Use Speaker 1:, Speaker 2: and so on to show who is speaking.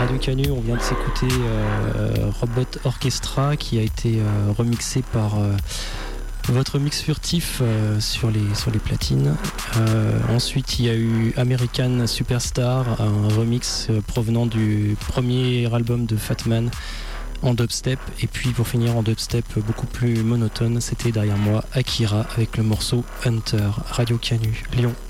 Speaker 1: Radio Canu. On vient de s'écouter Robot Orchestra qui a été remixé par votre mix furtif sur les platines. Ensuite, il y a eu American Superstar, un remix provenant du premier album de Fatman en dubstep. Et puis pour finir en dubstep beaucoup plus monotone, c'était derrière moi Akira avec le morceau Hunter. Radio Canu, Lyon.